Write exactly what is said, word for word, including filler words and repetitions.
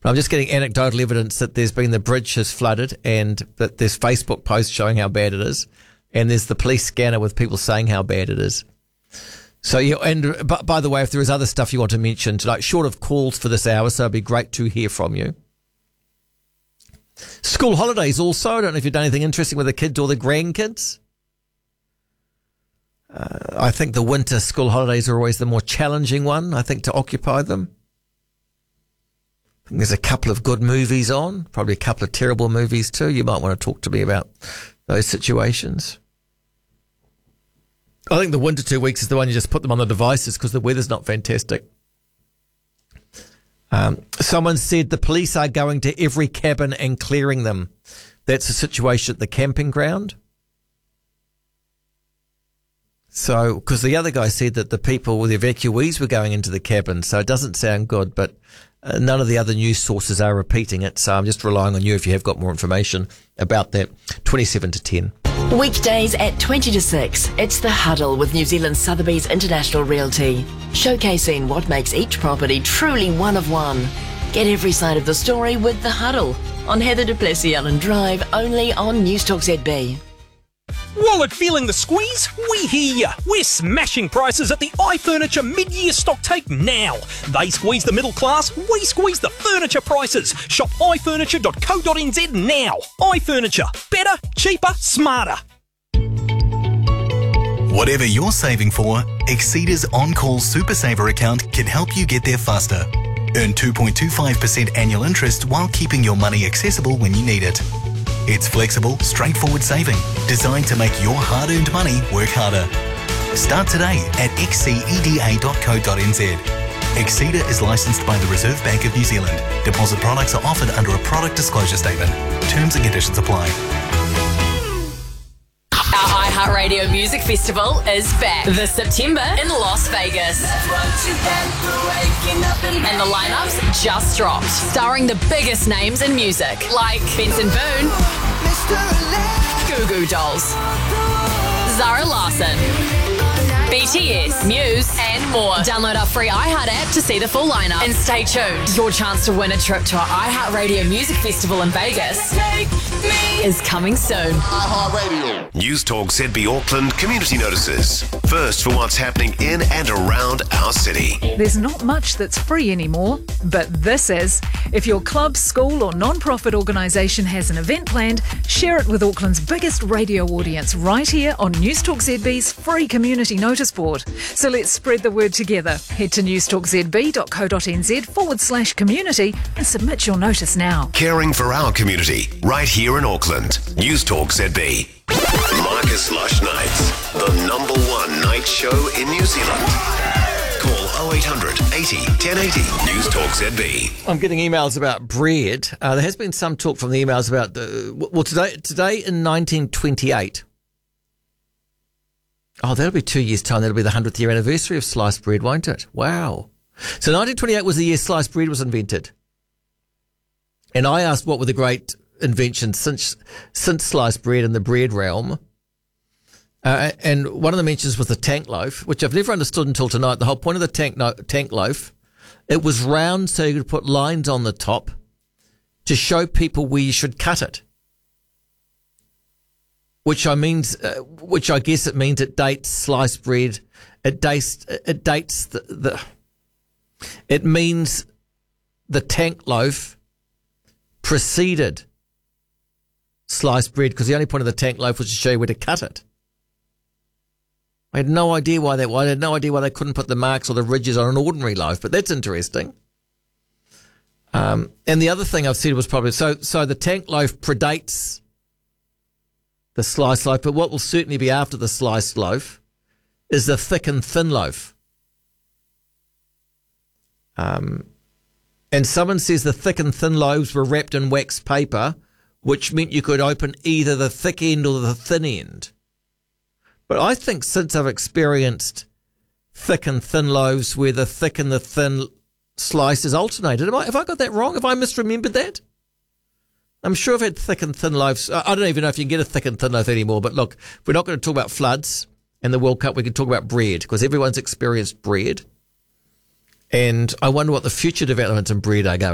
I'm just getting anecdotal evidence that there's been the bridge has flooded and that there's Facebook posts showing how bad it is. And there's the police scanner with people saying how bad it is. So, yeah, and but by the way, if there is other stuff you want to mention tonight, short of calls for this hour, so it'd be great to hear from you. School holidays also. I don't know if you've done anything interesting with the kids or the grandkids. Uh, I think the winter school holidays are always the more challenging one, I think, to occupy them. I think there's a couple of good movies on, probably a couple of terrible movies too. You might want to talk to me about those situations. I think the winter two weeks is the one you just put them on the devices because the weather's not fantastic. Um, someone said the police are going to every cabin and clearing them. That's the situation at the camping ground. So, because the other guy said that the people, the evacuees were going into the cabin, so it doesn't sound good, but uh, none of the other news sources are repeating it, so I'm just relying on you if you have got more information about that. twenty-seven to ten. Weekdays at twenty to six, it's The Huddle with New Zealand Sotheby's International Realty, showcasing what makes each property truly one of one. Get every side of the story with The Huddle on Heather du Plessis Allen Drive, only on Newstalk Z B. Wallet feeling the squeeze? We hear ya. We're smashing prices at the iFurniture mid-year stock take now. They squeeze the middle class, we squeeze the furniture prices. Shop i furniture dot co dot n z now. iFurniture. Better, cheaper, smarter. Whatever you're saving for, Exceda's On-Call Super Saver account can help you get there faster. Earn two point two five percent annual interest while keeping your money accessible when you need it. It's flexible, straightforward saving, designed to make your hard-earned money work harder. Start today at exceda dot co dot n z. Exceda is licensed by the Reserve Bank of New Zealand. Deposit products are offered under a product disclosure statement. Terms and conditions apply. Our iHeartRadio Music Festival is back this September in Las Vegas. And the lineups just dropped, starring the biggest names in music, like Benson Boone, Goo Goo Dolls, Zara Larsson, B T S, Muse, and more. Download our free iHeart app to see the full lineup. And stay tuned. Your chance to win a trip to our iHeartRadio Music Festival in Vegas is coming soon. iHeartRadio. Newstalk Z B Auckland community notices. First for what's happening in and around our city. There's not much that's free anymore, but this is. If your club, school or non-profit organisation has an event planned, share it with Auckland's biggest radio audience right here on Newstalk Z B's free community notice board. So let's spread the word together. Head to newstalk z b dot co dot n z forward slash community and submit your notice now. Caring for our community right here in Auckland. Newstalk Z B. Marcus Lush Nights, the number one night show in New Zealand. Call oh eight hundred eighty ten eighty. Newstalk Z B. I'm getting emails about bread. Uh, there has been some talk from the emails about the well today. Today in nineteen twenty-eight. Oh, that'll be two years' time. That'll be the hundredth year anniversary of sliced bread, won't it? Wow. So nineteen twenty-eight was the year sliced bread was invented. And I asked what were the great inventions since since sliced bread in the bread realm. Uh, and one of the mentions was the tank loaf, which I've never understood until tonight. The whole point of the tank no, tank loaf, it was round so you could put lines on the top to show people where you should cut it. Which I means, uh, which I guess it means it dates sliced bread. It dates, it dates the, the it means the tank loaf preceded sliced bread because the only point of the tank loaf was to show you where to cut it. I had no idea why that. I had no idea why they couldn't put the marks or the ridges on an ordinary loaf, but that's interesting. Um, and the other thing I've said was probably so. So the tank loaf predates the sliced loaf, but what will certainly be after the sliced loaf is the thick and thin loaf. Um, and someone says the thick and thin loaves were wrapped in wax paper, which meant you could open either the thick end or the thin end. But I think since I've experienced thick and thin loaves where the thick and the thin slices alternated, am I, have I got that wrong? Have I misremembered that? I'm sure I've had thick and thin loaves. I don't even know if you can get a thick and thin loaf anymore. But look, we're not going to talk about floods and the World Cup. We can talk about bread because everyone's experienced bread. And I wonder what the future developments in bread are going